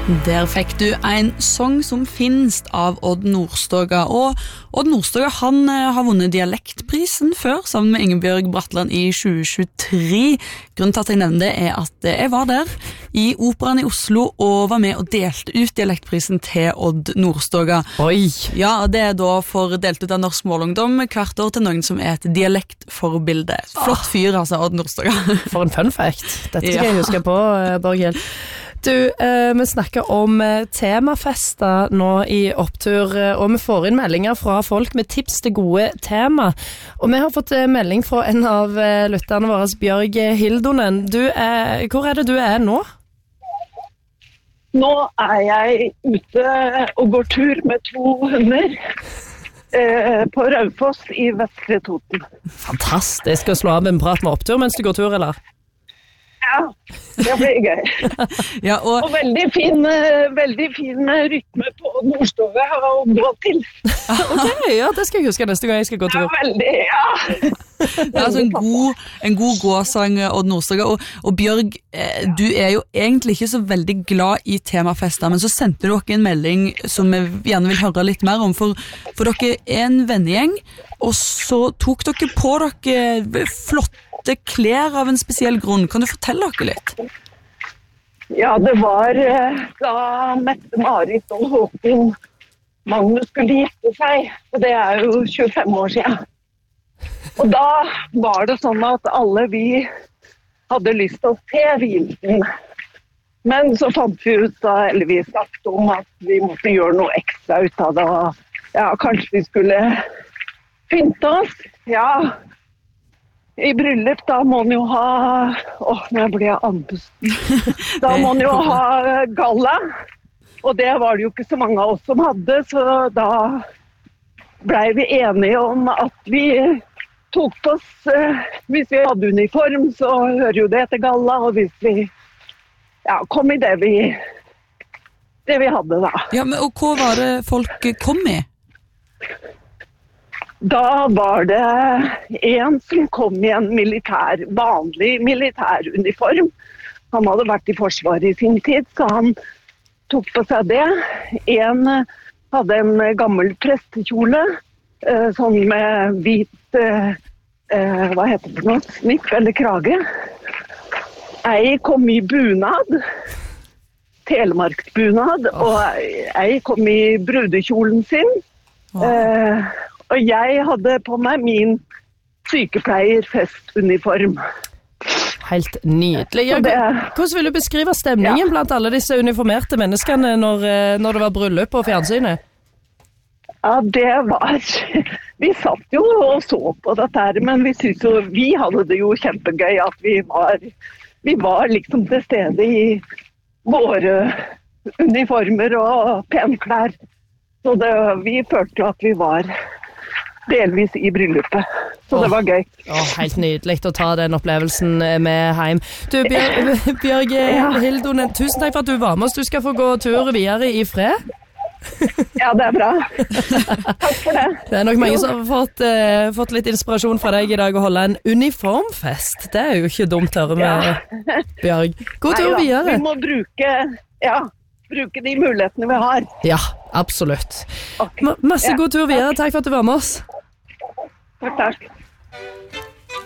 Der fikk du en sang som finnes av Odd Nordstoga, og Odd Nordstoga han har vunnet dialektprisen før, sammen med Ingebjørg Bratland i 2023. Grunnen til at jeg nevner det at jeg var der i Operaen i Oslo og var med og delte ut dialektprisen til Odd Nordstoga. Oi! Ja, det da for delt ut av Norsk Målungdom hvert år til noen som et dialektforbilde. Flott fyr altså, Odd Nordstoga. For en fun fact. Dette skal jeg huske på, Borghild. Du, vi snakker om temafester nå i Opptur, og vi får inn meldinger fra folk med tips til gode tema. Og vi har fått melding fra en av lytterne våre, Bjørg Hildonen. Hvor det du nå? Nå jeg ute og går tur med 2 hunder på Raufoss i Vestre Toten. Fantastisk. Skal slå av en prat med Opptur mens du går tur, eller? Ja, det blir gøy. Ja, og veldig fin rytme på Nordstoga å gå til. Ok, ja, det skal jeg huske neste gang jeg skal gå tur. Ja, veldig, ja. Det altså en god gåsang, Odd Nordstoga, og Bjørg, du jo egentlig ikke så veldig glad i temafester, men så sendte dere en melding som jeg gjerne vil høre litt mer om, for dere en vennegjeng, og så tok dere på dere flotte klær av en spesiell grunn. Kan du fortelle dere litt? Ja, det var da Mette-Marit og Håkon Magnus skulle gifte seg, og det jo 25 år siden. Og da var det sånn at alle vi hadde lyst til å se vielsen. Men så fant vi ut da, eller vi snakket om at vi måtte gjøre noe ekstra ut av det, og ja, kanskje vi skulle pynte oss. Ja, i bryllup da må man jo ha, nå blir jeg andpusten. Da må man jo ha galla, og det var det jo ikke så mange av oss som hadde, så da ble vi enige om at vi tok på oss, hvis vi hadde uniform, så hører jo det til galla, og hvis vi kom i det vi hadde da. Ja, men og hva var det folk kom i? Da var det en som kom i en vanlig militæruniform. Han hadde vært i Forsvaret i sin tid, så han tok på seg det. En hadde en gammel prestekjole, sånn med hvit, hva heter det nå, snipp eller krage. Jeg kom i bunad, telemarksbunad, og jeg kom i brudekjolen sin. Og jeg hadde på meg min sykepleierfestuniform. Helt nydelig. Ja, hvordan vil du beskrive stemningen blant alle disse uniformerte menneskene når det var bryllup på fjernsynet? Ja, det var... Vi satt jo og så på dette her, men vi hadde det jo kjempegøy at vi var liksom til stede i våre uniformer og penklær. Så vi følte jo at vi var delvis i bryllupet. Så det var gøy. Helt nydelig å ta den opplevelsen med hjem. Du, Bjørg Hildonen, tusen takk for at du var med oss. Du skal få gå tur videre i fred. Ja, det bra. Takk for det. Det nok mange som har fått litt inspirasjon fra deg i dag å holde en uniformfest. Det jo ikke dumt å høre med Bjørg. God tur videre. Vi må bruke de mulighetene vi har. Ja, absolutt. Masse god tur videre. Takk for at du var med oss. Takk.